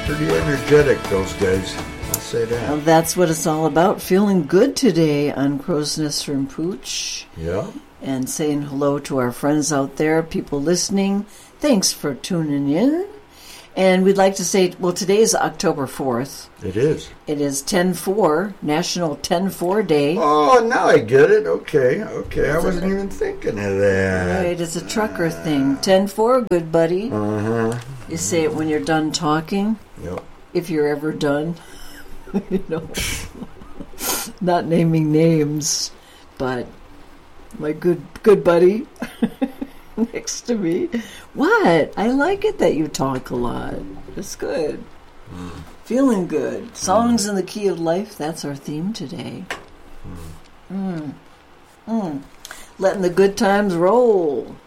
Pretty energetic, those guys. I'll say that. Well, that's what it's all about. Feeling good today on Crow's Nest from Pooch. Yeah. And saying hello to our friends out there, people listening. Thanks for tuning in. And we'd like to say, well, today is October 4th. It is. It is 10-4, National 10-4 Day. Oh, now I get it. Okay. I wasn't even thinking of that. Right, it's a trucker thing. 10-4, good buddy. Uh-huh. You say it when you're done talking. Yep. If you're ever done. You know. Not naming names, but my good buddy next to me. What? I like it that you talk a lot. It's good. Feeling good. Songs in the Key of Life, that's our theme today. Letting the good times roll.